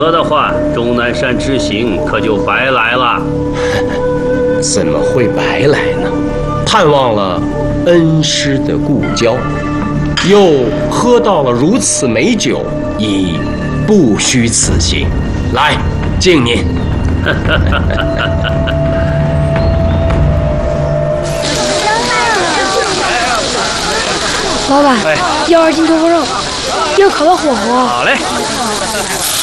喝的话，终南山之行可就白来了。 怎么会白来呢？探望了恩师的故交，又喝到了如此美酒，已不虚此行。来，敬您。 老板，要2斤多肉，要烤到火候。 好嘞。